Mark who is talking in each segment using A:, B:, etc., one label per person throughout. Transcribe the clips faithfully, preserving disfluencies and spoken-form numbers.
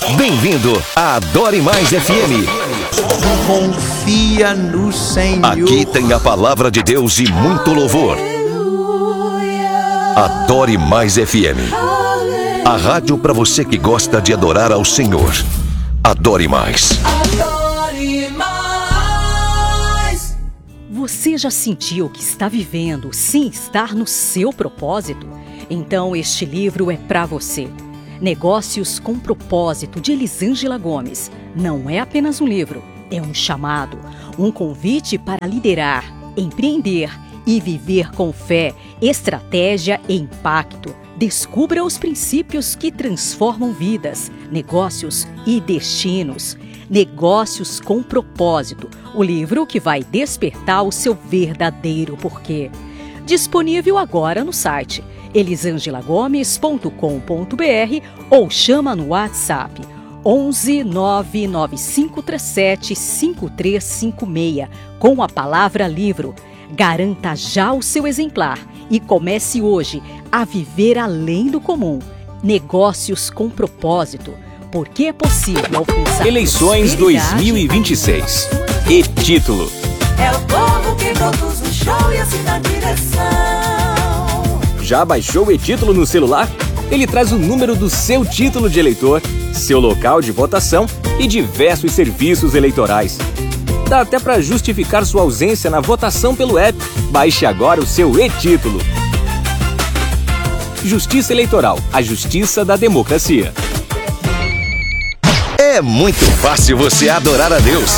A: Bem-vindo à Adore Mais F M.
B: Confia no Senhor.
A: Aqui tem a palavra de Deus e muito louvor. Adore Mais F M. A rádio para você que gosta de adorar ao Senhor. Adore Mais.
C: Adore Mais.
D: Você já sentiu que está vivendo sem estar no seu propósito? Então este livro é para você. Negócios com Propósito, de Elisângela Gomes. Não é apenas um livro, é um chamado, um convite para liderar, empreender e viver com fé, estratégia e impacto. Descubra os princípios que transformam vidas, negócios e destinos. Negócios com Propósito, o livro que vai despertar o seu verdadeiro porquê. Disponível agora no site elisangela gomes ponto com ponto b r ou chama no WhatsApp onze nove nove cinco três sete cinco três cinco seis com a palavra livro. Garanta já o seu exemplar e comece hoje a viver além do comum. Negócios com Propósito, porque é possível alcançar
E: Eleições dois mil e vinte e seis. E título:
C: É o povo que produz o show e assim na direção.
E: Já baixou o e-título no celular? Ele traz o número do seu título de eleitor, seu local de votação e diversos serviços eleitorais. Dá até para justificar sua ausência na votação pelo app. Baixe agora o seu e-título. Justiça Eleitoral, a justiça da democracia.
A: É muito fácil você adorar a Deus.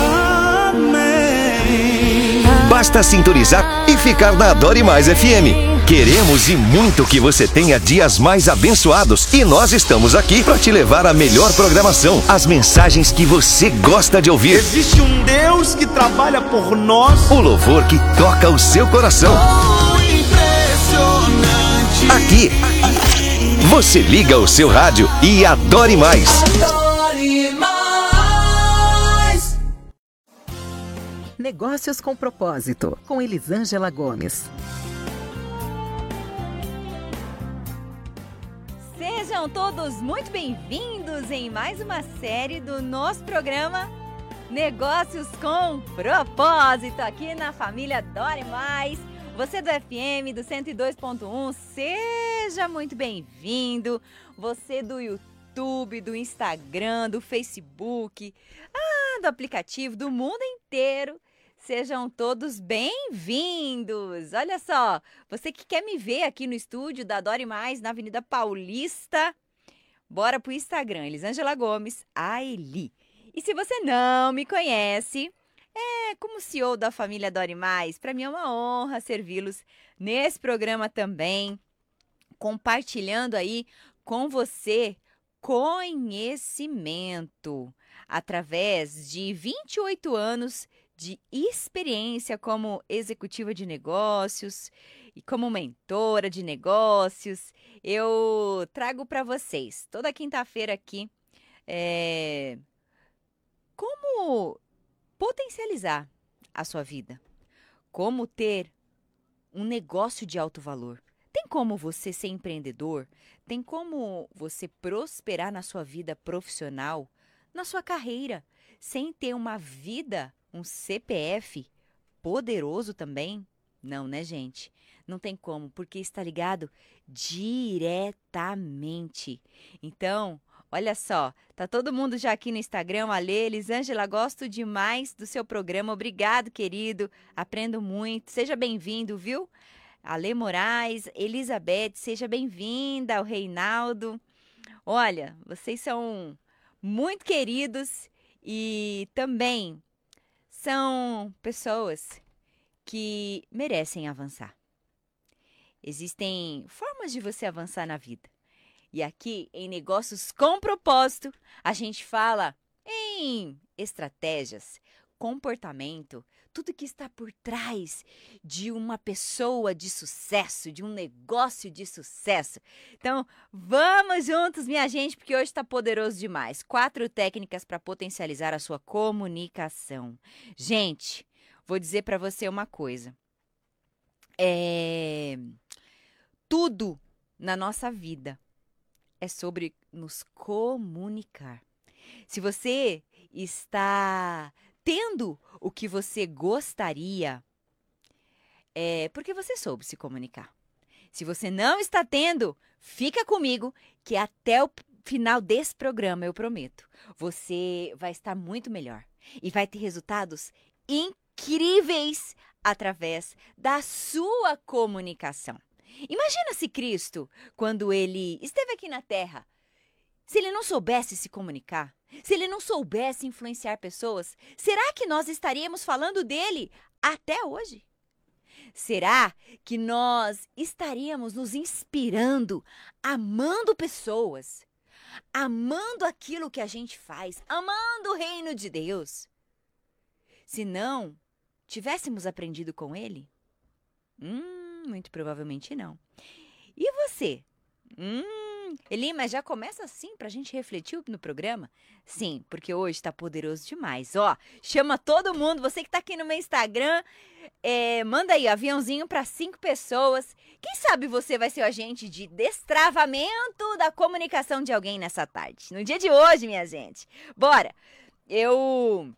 A: Basta sintonizar e ficar na Adore Mais F M. Queremos e muito que você tenha dias mais abençoados e nós estamos aqui para te levar a melhor programação, as mensagens que você gosta de ouvir.
B: Existe um Deus que trabalha por nós.
A: O louvor que toca o seu coração.
B: Oh, impressionante.
A: Aqui, você liga o seu rádio e adore mais.
C: Adore Mais.
F: Negócios com Propósito, com Elisângela Gomes.
G: Sejam todos muito bem-vindos em mais uma série do nosso programa Negócios com Propósito, aqui na família Adore Mais. Você do F M, do cento e dois ponto um, seja muito bem-vindo. Você do YouTube, do Instagram, do Facebook, ah, do aplicativo, do mundo inteiro. Sejam todos bem-vindos! Olha só, você que quer me ver aqui no estúdio da Adore Mais, na Avenida Paulista, bora pro Instagram, Elisângela Gomes, a Eli. E se você não me conhece, é como C E O da família Adore Mais, para mim é uma honra servi-los nesse programa também, compartilhando aí com você conhecimento, através de vinte e oito anos de experiência como executiva de negócios e como mentora de negócios. Eu trago para vocês toda quinta-feira aqui é, como potencializar a sua vida, como ter um negócio de alto valor. Tem como você ser empreendedor? Tem como você prosperar na sua vida profissional, na sua carreira, sem ter uma vida, um C P F poderoso também? Não, né, gente? Não tem como, porque está ligado diretamente. Então, olha só, tá todo mundo já aqui no Instagram. Ale, Elisângela, gosto demais do seu programa. Obrigado, querido. Aprendo muito. Seja bem-vindo, viu? Ale Moraes, Elizabeth, seja bem-vinda. O Reinaldo. Olha, vocês são muito queridos e também são pessoas que merecem avançar. Existem formas de você avançar na vida. E aqui, em Negócios com Propósito, a gente fala em estratégias, comportamento, tudo que está por trás de uma pessoa de sucesso, de um negócio de sucesso. Então, vamos juntos, minha gente, porque hoje está poderoso demais. Quatro técnicas para potencializar a sua comunicação. Gente, vou dizer para você uma coisa. É... Tudo na nossa vida é sobre nos comunicar. Se você está tendo o que você gostaria, é porque você soube se comunicar. Se você não está tendo, fica comigo que até o final desse programa, eu prometo, você vai estar muito melhor e vai ter resultados incríveis através da sua comunicação. Imagina se Cristo, quando ele esteve aqui na Terra, se ele não soubesse se comunicar, se ele não soubesse influenciar pessoas, será que nós estaríamos falando dele até hoje? Será que nós estaríamos nos inspirando, amando pessoas, amando aquilo que a gente faz, amando o reino de Deus? Se não tivéssemos aprendido com ele? Hum, muito provavelmente não. E você? Hum, Eli, mas já começa assim pra gente refletir no programa? Sim, porque hoje tá poderoso demais. Ó, chama todo mundo, você que tá aqui no meu Instagram, é, manda aí, aviãozinho para cinco pessoas. Quem sabe você vai ser o agente de destravamento da comunicação de alguém nessa tarde. No dia de hoje, minha gente. Bora! Eu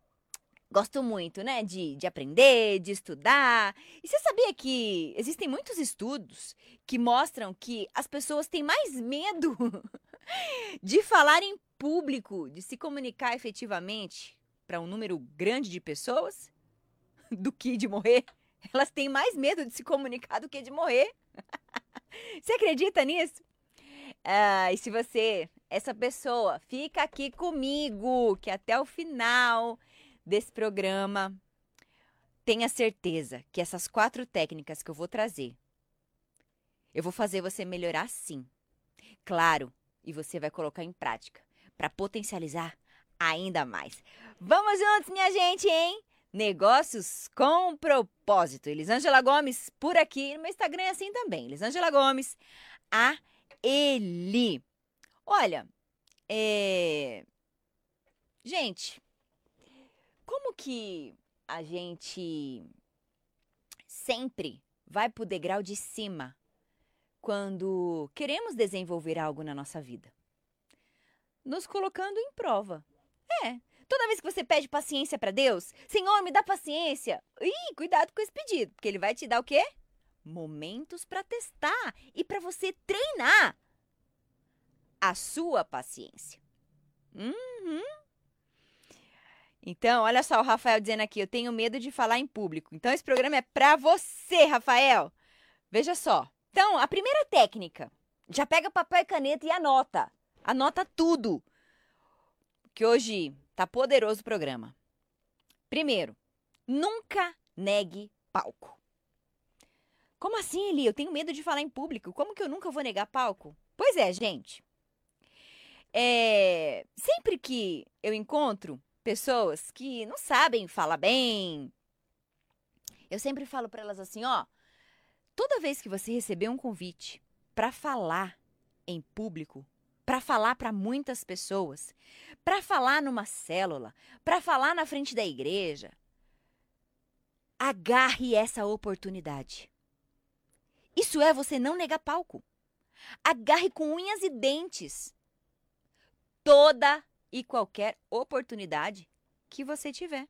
G: gosto muito, né, de, de aprender, de estudar. E você sabia que existem muitos estudos que mostram que as pessoas têm mais medo de falar em público, de se comunicar efetivamente para um número grande de pessoas do que de morrer? Elas têm mais medo de se comunicar do que de morrer. Você acredita nisso? Ah, e se você, essa pessoa, fica aqui comigo, que até o final desse programa, tenha certeza que essas quatro técnicas que eu vou trazer, eu vou fazer você melhorar sim. Claro, e você vai colocar em prática para potencializar ainda mais. Vamos juntos, minha gente, hein? Negócios com propósito. Elisângela Gomes por aqui. No meu Instagram é assim também. Elisângela Gomes, a Eli. Olha, é... gente, como que a gente sempre vai pro degrau de cima quando queremos desenvolver algo na nossa vida? Nos colocando em prova. É. Toda vez que você pede paciência para Deus, Senhor, me dá paciência. Ih, cuidado com esse pedido, porque ele vai te dar o quê? Momentos para testar e para você treinar a sua paciência. Uhum. Então, olha só o Rafael dizendo aqui, eu tenho medo de falar em público. Então, esse programa é para você, Rafael. Veja só. Então, a primeira técnica, já pega papel e caneta e anota. Anota tudo. Que hoje tá poderoso o programa. Primeiro, nunca negue palco. Como assim, Eli? Eu tenho medo de falar em público. Como que eu nunca vou negar palco? Pois é, gente. É... Sempre que eu encontro pessoas que não sabem falar bem, eu sempre falo para elas assim, ó, toda vez que você receber um convite para falar em público, para falar para muitas pessoas, para falar numa célula, para falar na frente da igreja, agarre essa oportunidade. Isso é você não negar palco. Agarre com unhas e dentes toda e qualquer oportunidade que você tiver.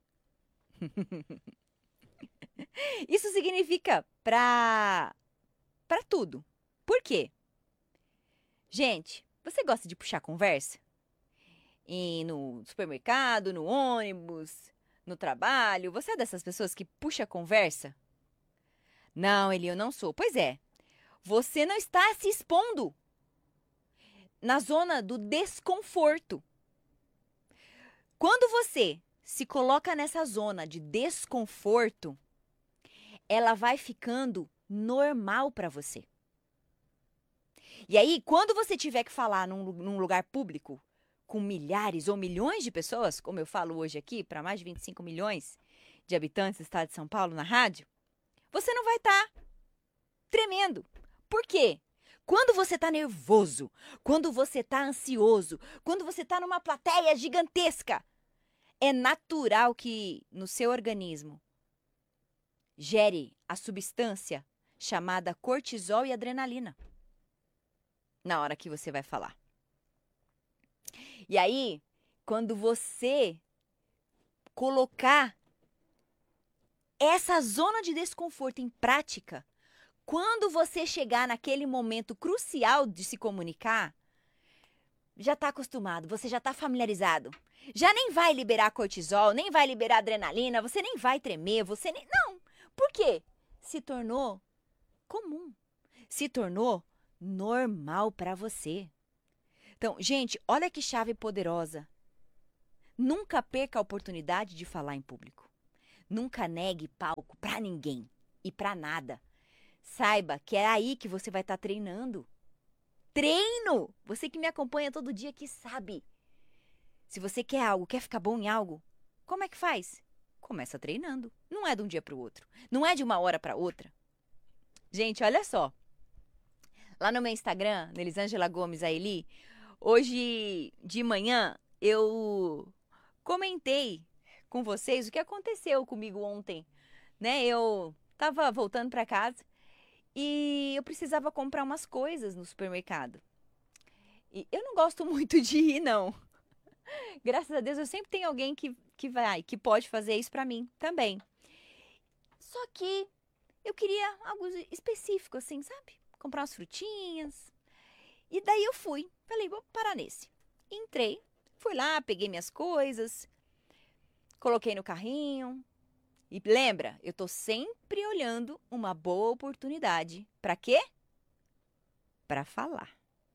G: Isso significa para para tudo. Por quê? Gente, você gosta de puxar conversa? E no supermercado, no ônibus, no trabalho? Você é dessas pessoas que puxa conversa? Não, Eli, eu não sou. Pois é, você não está se expondo na zona do desconforto. Quando você se coloca nessa zona de desconforto, ela vai ficando normal para você. E aí, quando você tiver que falar num, num lugar público com milhares ou milhões de pessoas, como eu falo hoje aqui, para mais de vinte e cinco milhões de habitantes do estado de São Paulo na rádio, você não vai estar tá tremendo. Por quê? Quando você está nervoso, quando você está ansioso, quando você está numa plateia gigantesca, é natural que no seu organismo gere a substância chamada cortisol e adrenalina na hora que você vai falar. E aí, quando você colocar essa zona de desconforto em prática, quando você chegar naquele momento crucial de se comunicar, já está acostumado, você já está familiarizado. Já nem vai liberar cortisol, nem vai liberar adrenalina, você nem vai tremer, você nem... Não! Por quê? Se tornou comum. Se tornou normal para você. Então, gente, olha que chave poderosa. Nunca perca a oportunidade de falar em público. Nunca negue palco para ninguém e para nada. Saiba que é aí que você vai estar treinando. Treino! Você que me acompanha todo dia que sabe. Se você quer algo, quer ficar bom em algo, como é que faz? Começa treinando. Não é de um dia para o outro. Não é de uma hora para outra. Gente, olha só. Lá no meu Instagram, Elisângela Gomes Aili, hoje de manhã eu comentei com vocês o que aconteceu comigo ontem. Né? Eu estava voltando para casa e eu precisava comprar umas coisas no supermercado. E eu não gosto muito de ir, não. Graças a Deus, eu sempre tenho alguém que, que vai, que pode fazer isso pra mim também. Só que eu queria algo específico, assim, sabe? Comprar umas frutinhas. E daí eu fui. Falei, vou parar nesse. Entrei, fui lá, peguei minhas coisas, coloquei no carrinho. E lembra, eu tô sempre olhando uma boa oportunidade. Pra quê? Pra falar.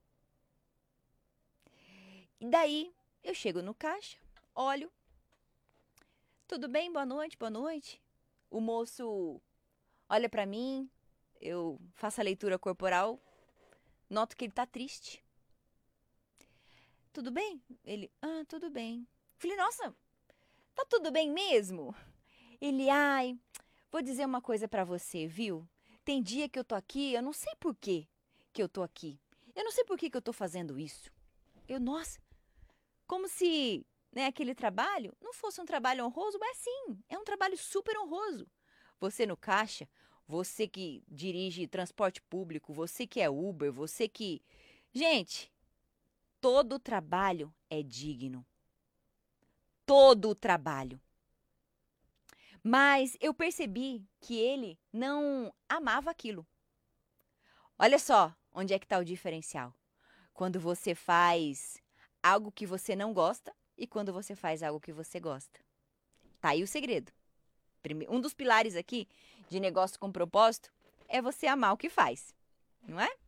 G: E daí eu chego no caixa, olho. Tudo bem? Boa noite, boa noite. O moço olha pra mim, eu faço a leitura corporal, noto que ele tá triste. Tudo bem? Ele, ah, tudo bem. Falei, nossa, tá tudo bem mesmo? Ele, ai, vou dizer uma coisa pra você, viu? Tem dia que eu tô aqui, eu não sei por que que eu tô aqui. Eu não sei por que que eu tô fazendo isso. Eu, nossa, como se, né, aquele trabalho não fosse um trabalho honroso, mas sim, é um trabalho super honroso. Você no caixa, você que dirige transporte público, você que é Uber, você que... Gente, todo trabalho é digno. Todo trabalho. Mas eu percebi que ele não amava aquilo. Olha só onde é que está o diferencial. Quando você faz algo que você não gosta e quando você faz algo que você gosta. Tá aí o segredo. Um dos pilares aqui de negócio com propósito é você amar o que faz, não é?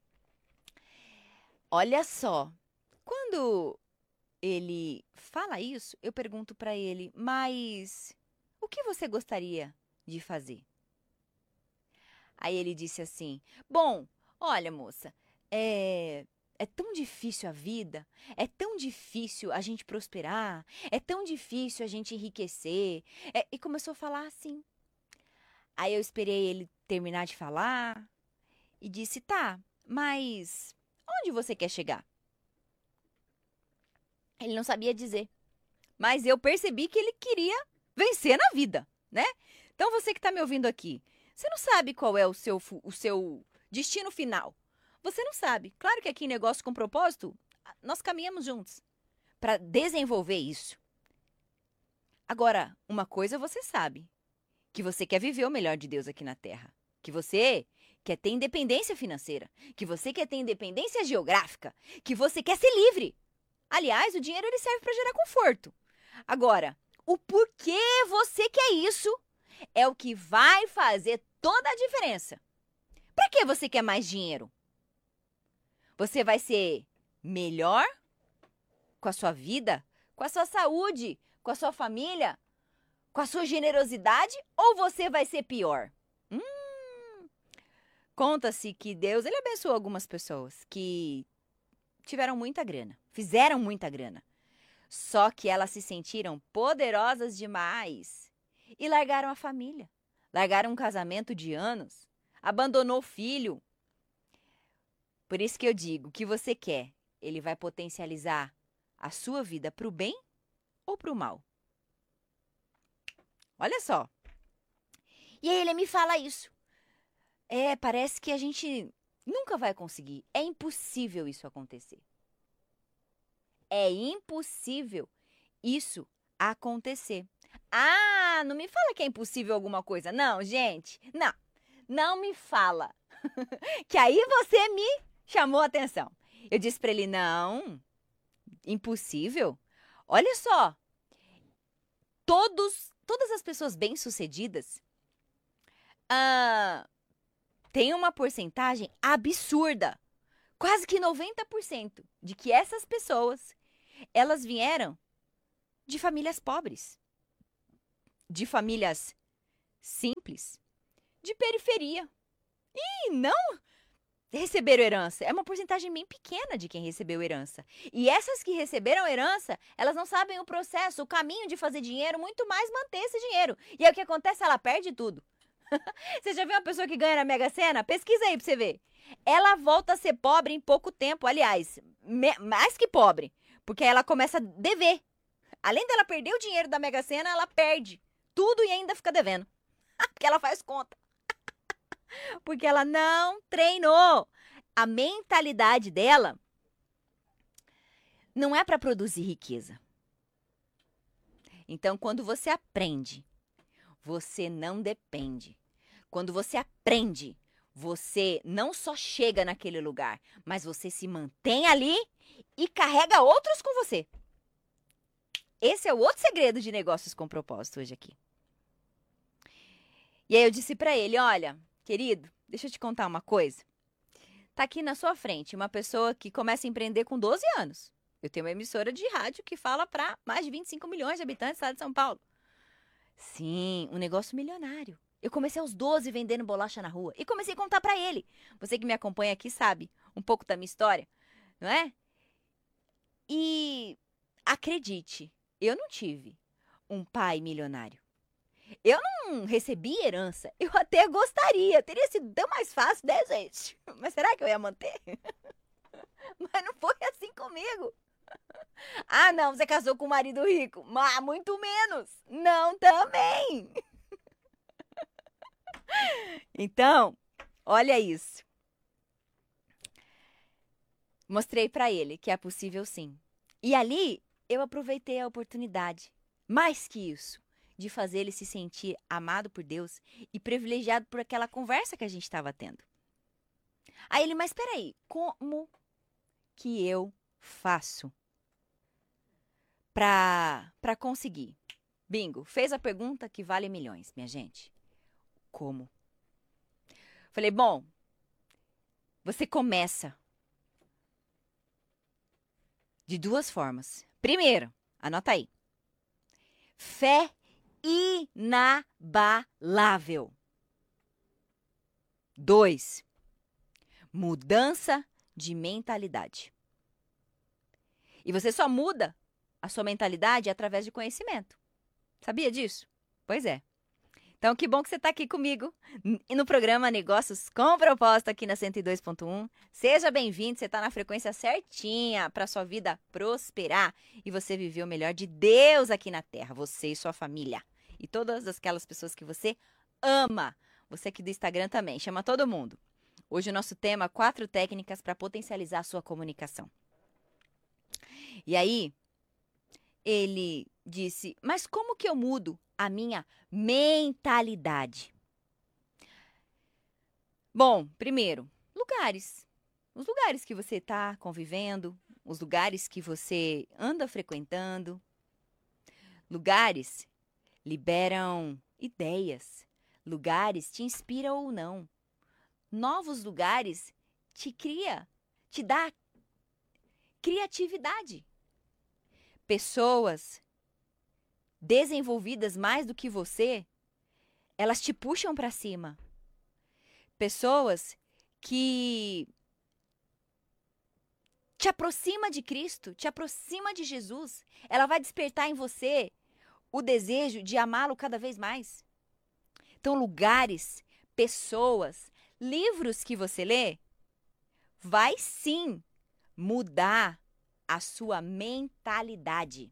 G: Olha só, quando ele fala isso, eu pergunto para ele, mas o que você gostaria de fazer? Aí ele disse assim, bom, olha moça, é... É tão difícil a vida, é tão difícil a gente prosperar, é tão difícil a gente enriquecer. É, e começou a falar assim. Aí eu esperei ele terminar de falar e disse, tá, mas onde você quer chegar? Ele não sabia dizer, mas eu percebi que ele queria vencer na vida, né? Então você que está me ouvindo aqui, você não sabe qual é o seu, o seu destino final. Você não sabe. Claro que aqui em Negócio com Propósito, nós caminhamos juntos para desenvolver isso. Agora, uma coisa você sabe, que você quer viver o melhor de Deus aqui na Terra. Que você quer ter independência financeira. Que você quer ter independência geográfica. Que você quer ser livre. Aliás, o dinheiro ele serve para gerar conforto. Agora, o porquê você quer isso é o que vai fazer toda a diferença. Para que você quer mais dinheiro? Você vai ser melhor com a sua vida, com a sua saúde, com a sua família, com a sua generosidade ou você vai ser pior? Hum, conta-se que Deus ele abençoou algumas pessoas que tiveram muita grana, fizeram muita grana, só que elas se sentiram poderosas demais e largaram a família, largaram um casamento de anos, abandonou o filho. Por isso que eu digo, o que você quer, ele vai potencializar a sua vida para o bem ou para o mal? Olha só. E aí ele me fala isso. É, parece que a gente nunca vai conseguir. É impossível isso acontecer. É impossível isso acontecer. Ah, não me fala que é impossível alguma coisa. Não, gente, não. Não me fala. Que aí você me chamou a atenção. Eu disse para ele, não, impossível? Olha só, todos, todas as pessoas bem-sucedidas ah, têm uma porcentagem absurda, quase que noventa por cento, de que essas pessoas, elas vieram de famílias pobres, de famílias simples, de periferia. E não receberam herança. É uma porcentagem bem pequena de quem recebeu herança. E essas que receberam herança, elas não sabem o processo, o caminho de fazer dinheiro, muito mais manter esse dinheiro. E aí o que acontece? Ela perde tudo. Você já viu uma pessoa que ganha na Mega Sena? Pesquisa aí pra você ver. Ela volta a ser pobre em pouco tempo. Aliás, me- mais que pobre. Porque ela começa a dever. Além dela perder o dinheiro da Mega Sena, ela perde tudo e ainda fica devendo. Porque ela faz conta. Porque ela não treinou. A mentalidade dela não é para produzir riqueza. Então, quando você aprende, você não depende. Quando você aprende, você não só chega naquele lugar, mas você se mantém ali e carrega outros com você. Esse é o outro segredo de negócios com propósito hoje aqui. E aí eu disse para ele, olha, querido, deixa eu te contar uma coisa. Tá aqui na sua frente uma pessoa que começa a empreender com doze anos. Eu tenho uma emissora de rádio que fala para mais de vinte e cinco milhões de habitantes do estado de São Paulo. Sim, um negócio milionário. Eu comecei aos doze vendendo bolacha na rua e comecei a contar para ele. Você que me acompanha aqui sabe um pouco da minha história, não é? E acredite, eu não tive um pai milionário. Eu não recebi herança. Eu até gostaria. Teria sido tão mais fácil, né, gente? Mas será que eu ia manter? Mas não foi assim comigo. Ah, não, você casou com um marido rico. Mas muito menos. Não também. Então, olha isso. Mostrei pra ele que é possível sim. E ali, eu aproveitei a oportunidade. Mais que isso. De fazer ele se sentir amado por Deus e privilegiado por aquela conversa que a gente estava tendo. Aí ele, mas peraí, como que eu faço para para conseguir? Bingo, fez a pergunta que vale milhões, minha gente. Como? Falei, bom, você começa de duas formas. Primeiro, anota aí. Fé inabalável. Dois, mudança de mentalidade. E você só muda a sua mentalidade através de conhecimento. Sabia disso? Pois é. Então, que bom que você está aqui comigo no programa Negócios com Propósito aqui na cento e dois ponto um. Seja bem-vindo, você está na frequência certinha para a sua vida prosperar e você viver o melhor de Deus aqui na Terra, você e sua família. E todas aquelas pessoas que você ama. Você aqui do Instagram também, chama todo mundo. Hoje o nosso tema, quatro técnicas para potencializar a sua comunicação. E aí, ele disse, mas como que eu mudo a minha mentalidade? Bom, primeiro, lugares. Os lugares que você está convivendo, os lugares que você anda frequentando. Lugares liberam ideias. Lugares te inspiram ou não. Novos lugares te cria, te dá criatividade. Pessoas desenvolvidas mais do que você, elas te puxam para cima. Pessoas que te aproxima de Cristo, te aproxima de Jesus. Ela vai despertar em você o desejo de amá-lo cada vez mais. Então, lugares, pessoas, livros que você lê, vai sim mudar a sua mentalidade.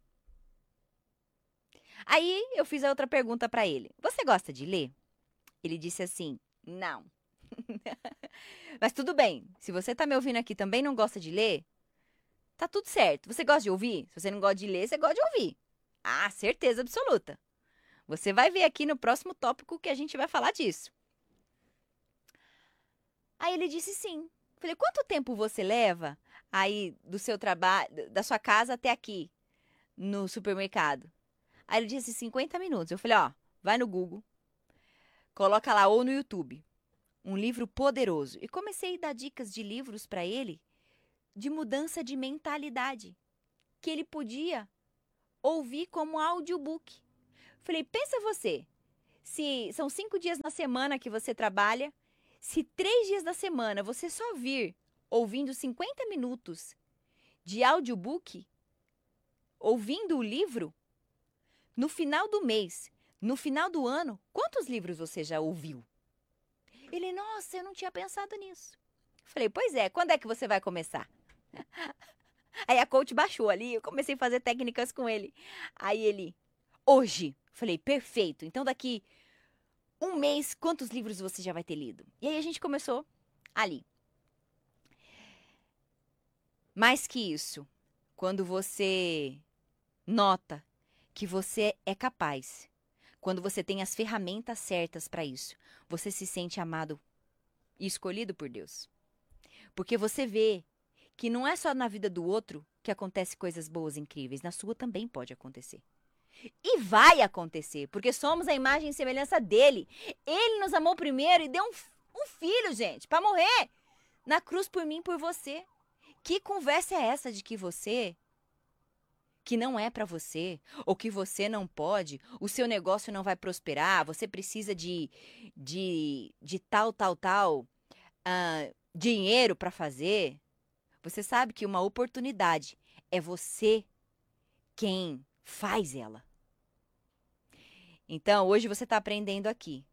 G: Aí eu fiz a outra pergunta para ele. Você gosta de ler? Ele disse assim, não. Mas tudo bem, se você está me ouvindo aqui e também não gosta de ler, Tá tudo certo. Você gosta de ouvir? Se você não gosta de ler, você gosta de ouvir. Ah, certeza absoluta. Você vai ver aqui no próximo tópico que a gente vai falar disso. Aí ele disse sim. Falei, quanto tempo você leva aí do seu trabalho, da sua casa até aqui, no supermercado? Aí ele disse cinquenta minutos. Eu falei, ó, vai no Google, coloca lá ou no YouTube, um livro poderoso. E comecei a dar dicas de livros para ele de mudança de mentalidade, que ele podia ouvir como audiobook. Falei, pensa você, se são cinco dias na semana que você trabalha, se três dias da semana você só vir ouvindo cinquenta minutos de audiobook, ouvindo o livro, no final do mês, no final do ano, quantos livros você já ouviu? Ele, nossa, eu não tinha pensado nisso. Falei, pois é, quando é que você vai começar? Aí a coach baixou ali, eu comecei a fazer técnicas com ele. Aí ele, hoje. Falei, perfeito. Então daqui um mês, quantos livros você já vai ter lido? E aí a gente começou ali. Mais que isso, quando você nota que você é capaz, quando você tem as ferramentas certas para isso, você se sente amado e escolhido por Deus. Porque você vê que não é só na vida do outro que acontecem coisas boas e incríveis, na sua também pode acontecer. E vai acontecer, porque somos a imagem e semelhança dele. Ele nos amou primeiro e deu um, um filho, gente, para morrer na cruz por mim e por você. Que conversa é essa de que você, que não é para você, ou que você não pode, o seu negócio não vai prosperar, você precisa de, de, de tal, tal, tal uh, dinheiro para fazer? Você sabe que uma oportunidade é você quem faz ela. Então, hoje você está aprendendo aqui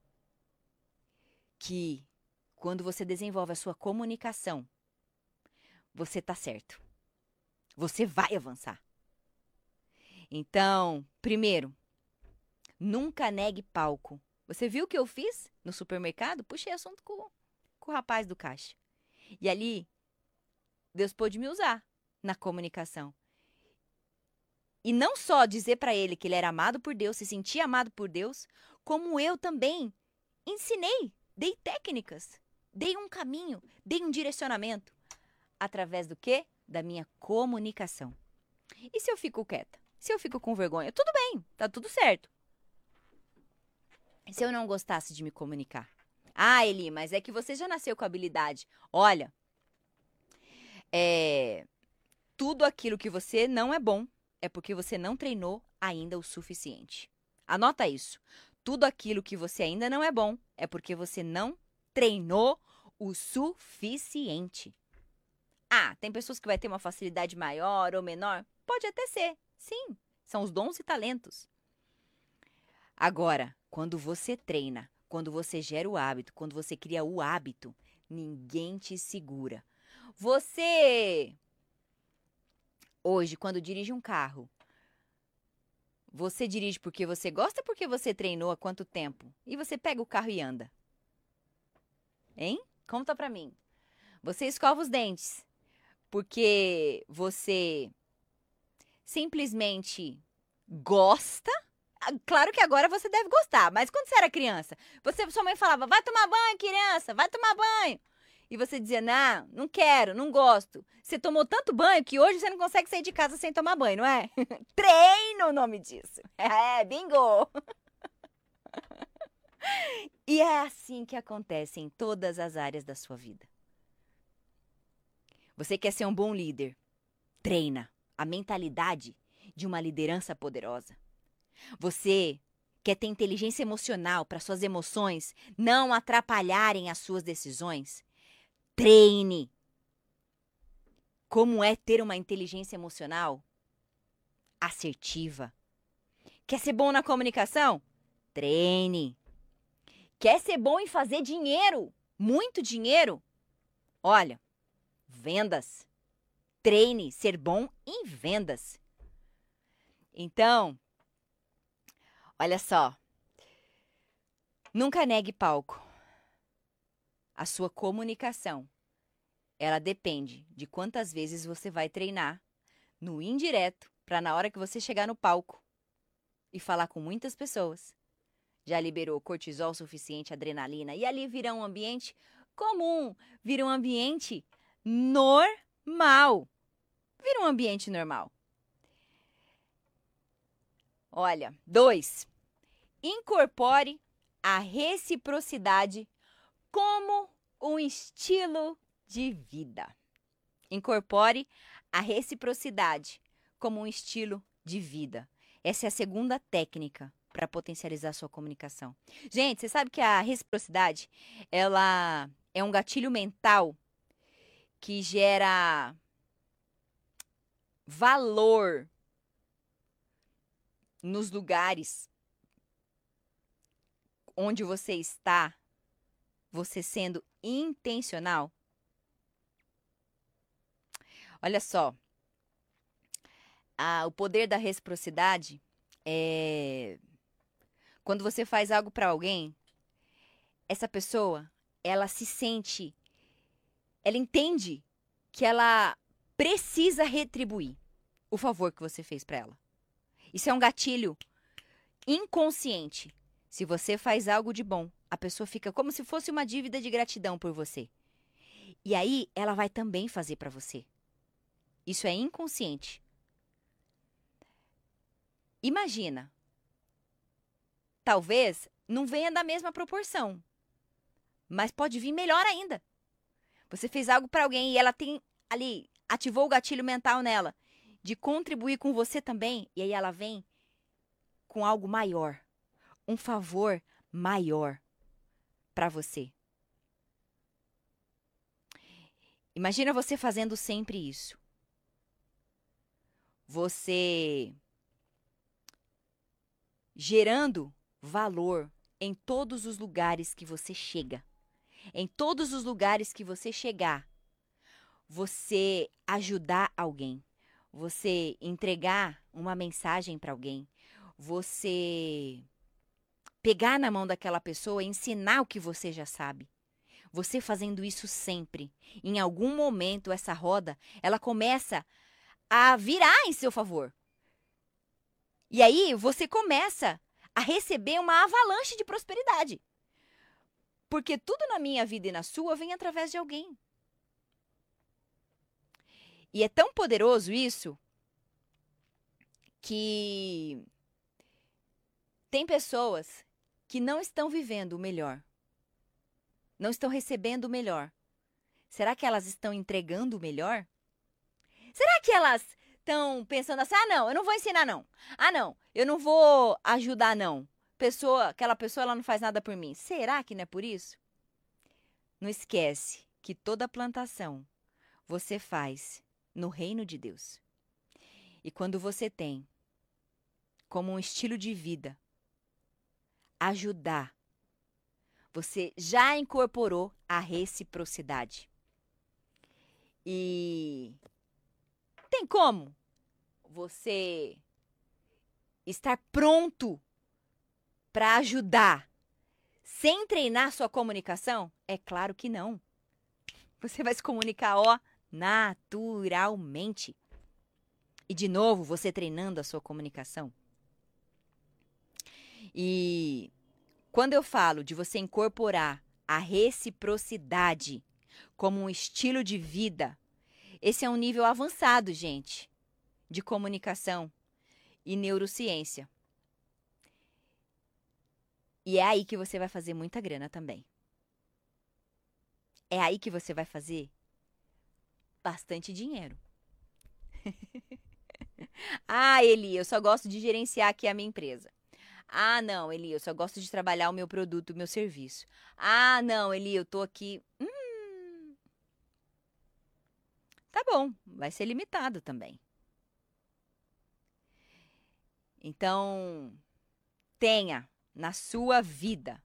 G: que quando você desenvolve a sua comunicação, você está certo. Você vai avançar. Então, primeiro, nunca negue palco. Você viu o que eu fiz no supermercado? Puxei assunto com, com o rapaz do caixa. E ali, Deus pôde me usar na comunicação. E não só dizer para ele que ele era amado por Deus, se sentia amado por Deus, como eu também ensinei, dei técnicas, dei um caminho, dei um direcionamento. Através do quê? Da minha comunicação. E se eu fico quieta? Se eu fico com vergonha? Tudo bem, tá tudo certo. Se eu não gostasse de me comunicar? Ah, Eli, mas é que você já nasceu com habilidade. Olha, é, tudo aquilo que você não é bom é porque você não treinou ainda o suficiente. Anota isso. Tudo aquilo que você ainda não é bom é porque você não treinou o suficiente. Ah, tem pessoas que vai ter uma facilidade maior ou menor? Pode até ser. Sim, são os dons e talentos. Agora, quando você treina, quando você gera o hábito, quando você cria o hábito, ninguém te segura. Você, hoje, quando dirige um carro, você dirige porque você gosta ou porque você treinou há quanto tempo? E você pega o carro e anda. Hein? Conta pra mim. Você escova os dentes porque você simplesmente gosta? Claro que agora você deve gostar, mas quando você era criança, você, sua mãe falava, vai tomar banho, criança, vai tomar banho. E você dizia, não, não quero, não gosto. Você tomou tanto banho que hoje você não consegue sair de casa sem tomar banho, não é? Treino o nome disso. É, bingo! E é assim que acontece em todas as áreas da sua vida. Você quer ser um bom líder? Treina a mentalidade de uma liderança poderosa. Você quer ter inteligência emocional para suas emoções não atrapalharem as suas decisões? Treine. Como é ter uma inteligência emocional assertiva? Quer ser bom na comunicação? Treine. Quer ser bom em fazer dinheiro? Muito dinheiro? Olha, vendas. Treine ser bom em vendas. Então, olha só. Nunca negue palco. A sua comunicação, ela depende de quantas vezes você vai treinar no indireto, para na hora que você chegar no palco e falar com muitas pessoas, já liberou cortisol suficiente, adrenalina, e ali vira um ambiente comum, vira um ambiente normal. Vira um ambiente normal. Olha, dois, incorpore a reciprocidade como um estilo de vida. Incorpore a reciprocidade como um estilo de vida. Essa é a segunda técnica para potencializar a sua comunicação. Gente, você sabe que a reciprocidade, ela é um gatilho mental que gera valor nos lugares onde você está, você sendo intencional. Olha só, a, o poder da reciprocidade é quando você faz algo para alguém, essa pessoa, ela se sente, ela entende que ela precisa retribuir o favor que você fez para ela. Isso é um gatilho inconsciente. Se você faz algo de bom, a pessoa fica como se fosse uma dívida de gratidão por você. E aí, ela vai também fazer para você. Isso é inconsciente. Imagina. Talvez não venha da mesma proporção, mas pode vir melhor ainda. Você fez algo para alguém e ela tem ali, ativou o gatilho mental nela de contribuir com você também, e aí ela vem com algo maior, um favor maior para você. Imagina você fazendo sempre isso. Você gerando valor em todos os lugares que você chega. Em todos os lugares que você chegar, você ajudar alguém, você entregar uma mensagem para alguém, você pegar na mão daquela pessoa e ensinar o que você já sabe. Você fazendo isso sempre, em algum momento essa roda, ela começa a virar em seu favor. E aí você começa a receber uma avalanche de prosperidade. Porque tudo na minha vida e na sua vem através de alguém. E é tão poderoso isso que tem pessoas que não estão vivendo o melhor. Não estão recebendo o melhor. Será que elas estão entregando o melhor? Será que elas estão pensando assim, ah, não, eu não vou ensinar, não. Ah, não, eu não vou ajudar, não. Pessoa, aquela pessoa, ela não faz nada por mim. Será que não é por isso? Não esquece que toda plantação você faz no reino de Deus. E quando você tem como um estilo de vida ajudar, você já incorporou a reciprocidade. E tem como você estar pronto para ajudar sem treinar sua comunicação? É claro que não. Você vai se comunicar, ó, naturalmente. E de novo, você treinando a sua comunicação. E quando eu falo de você incorporar a reciprocidade como um estilo de vida, esse é um nível avançado, gente, de comunicação e neurociência. E é aí que você vai fazer muita grana também. É aí que você vai fazer bastante dinheiro. Ah, Eli, eu só gosto de gerenciar aqui a minha empresa. Ah, não, Eli, eu só gosto de trabalhar o meu produto, o meu serviço. Ah, não, Eli, eu tô aqui... Hum... Tá bom, vai ser limitado também. Então, tenha na sua vida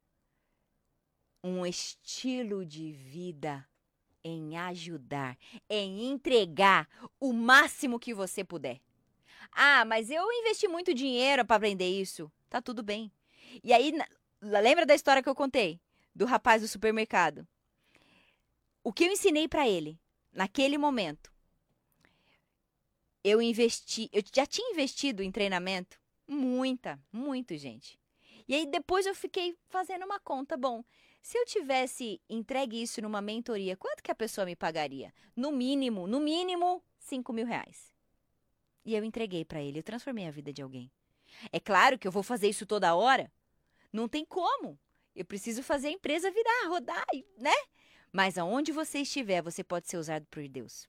G: um estilo de vida em ajudar, em entregar o máximo que você puder. Ah, mas eu investi muito dinheiro para aprender isso. Tá tudo bem. E aí, lembra da história que eu contei? Do rapaz do supermercado. O que eu ensinei para ele, naquele momento, eu investi, eu já tinha investido em treinamento, muita, muito, gente. E aí depois eu fiquei fazendo uma conta, bom, se eu tivesse entregue isso numa mentoria, quanto que a pessoa me pagaria? No mínimo, no mínimo, cinco mil reais. E eu entreguei para ele, eu transformei a vida de alguém. É claro que eu vou fazer isso toda hora, não tem como. Eu preciso fazer a empresa virar, rodar, né? Mas aonde você estiver, você pode ser usado por Deus.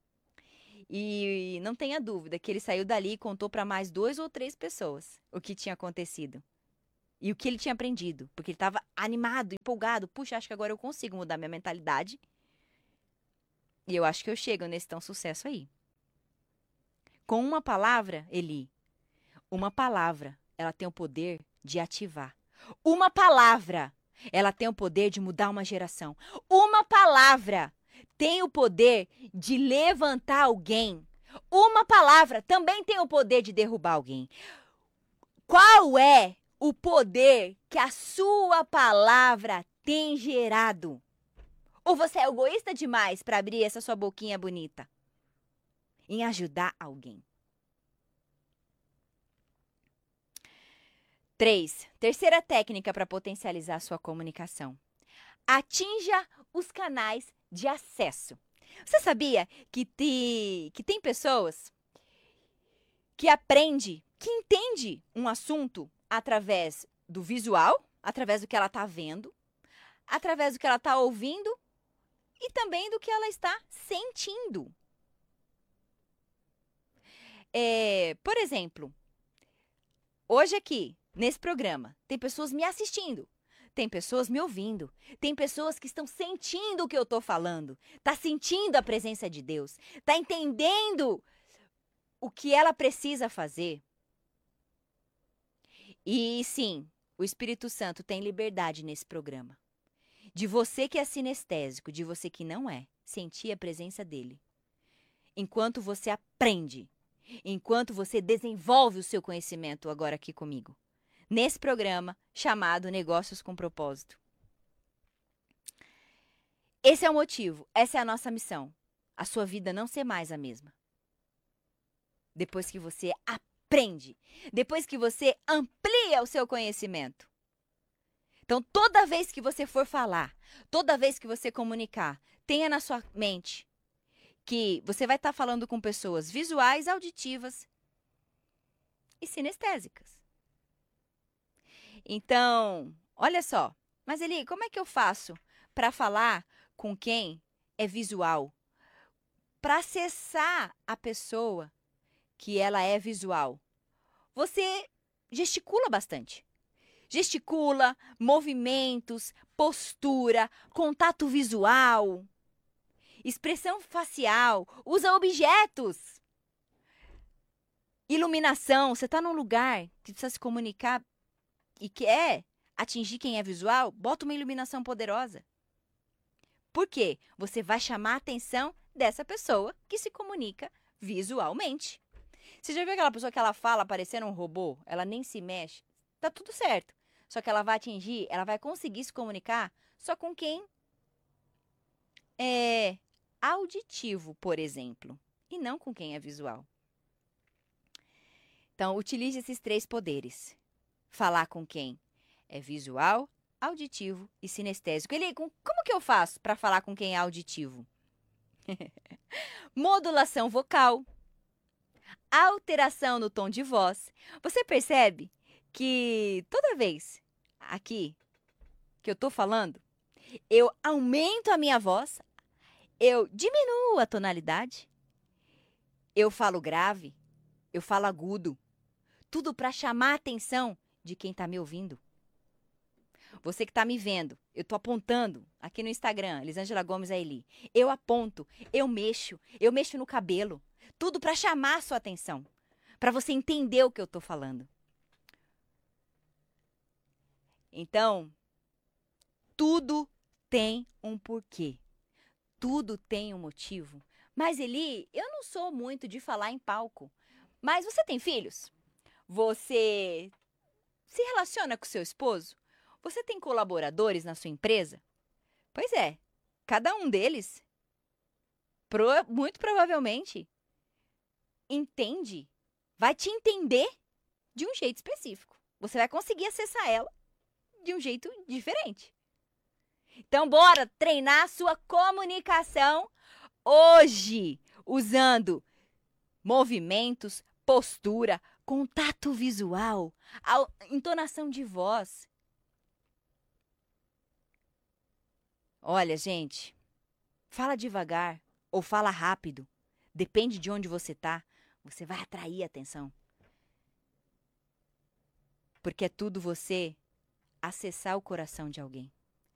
G: E não tenha dúvida que ele saiu dali e contou para mais duas ou três pessoas o que tinha acontecido. E o que ele tinha aprendido. Porque ele estava animado, empolgado. Puxa, acho que agora eu consigo mudar minha mentalidade. E eu acho que eu chego nesse tão sucesso aí. Com uma palavra, Eli, uma palavra, ela tem o poder de ativar. Uma palavra, ela tem o poder de mudar uma geração. Uma palavra tem o poder de levantar alguém. Uma palavra também tem o poder de derrubar alguém. Qual é o poder que a sua palavra tem gerado? Ou você é egoísta demais para abrir essa sua boquinha bonita em ajudar alguém? Três, terceira técnica para potencializar a sua comunicação. Atinja os canais de acesso. Você sabia que, te, que tem pessoas que aprende, que entende um assunto através do visual, através do que ela está vendo, através do que ela está ouvindo e também do que ela está sentindo. É, por exemplo, hoje aqui, nesse programa, tem pessoas me assistindo, tem pessoas me ouvindo, tem pessoas que estão sentindo o que eu estou falando, tá sentindo a presença de Deus, tá entendendo o que ela precisa fazer. E sim, o Espírito Santo tem liberdade nesse programa. De você que é sinestésico, de você que não é, sentir a presença dele. Enquanto você aprende, enquanto você desenvolve o seu conhecimento agora aqui comigo. Nesse programa chamado Negócios com Propósito. Esse é o motivo, essa é a nossa missão. A sua vida não ser mais a mesma. Depois que você aprende, depois que você amplia o seu conhecimento. Então, toda vez que você for falar, toda vez que você comunicar, tenha na sua mente que você vai estar falando com pessoas visuais, auditivas e sinestésicas. Então, olha só, mas Eli, como é que eu faço para falar com quem é visual? Para acessar a pessoa que ela é visual, você gesticula bastante. Gesticula, movimentos, postura, contato visual, expressão facial, usa objetos. Iluminação, você está num lugar que precisa se comunicar e quer atingir quem é visual, bota uma iluminação poderosa. Por quê? Você vai chamar a atenção dessa pessoa que se comunica visualmente. Você já viu aquela pessoa que ela fala parecendo um robô? Ela nem se mexe. Tá tudo certo. Só que ela vai atingir, ela vai conseguir se comunicar só com quem é auditivo, por exemplo, e não com quem é visual. Então, utilize esses três poderes. Falar com quem é visual, auditivo e sinestésico. Eli, como que eu faço para falar com quem é auditivo? Modulação vocal, alteração no tom de voz. Você percebe que toda vez aqui que eu estou falando, eu aumento a minha voz, eu diminuo a tonalidade, eu falo grave, eu falo agudo, tudo para chamar a atenção de quem está me ouvindo. Você que está me vendo, eu estou apontando aqui no Instagram, Elisângela Gomes a Eli. Eu aponto, eu mexo, eu mexo no cabelo. Tudo para chamar a sua atenção, para você entender o que eu estou falando. Então, tudo tem um porquê. Tudo tem um motivo. Mas Eli, eu não sou muito de falar em palco. Mas você tem filhos? Você se relaciona com seu esposo? Você tem colaboradores na sua empresa? Pois é, cada um deles, pro, muito provavelmente, entende, vai te entender de um jeito específico. Você vai conseguir acessar ela de um jeito diferente. Então, bora treinar a sua comunicação hoje, usando movimentos, postura, contato visual, a entonação de voz. Olha, gente, fala devagar ou fala rápido, depende de onde você tá, você vai atrair atenção. Porque é tudo você acessar o coração de alguém.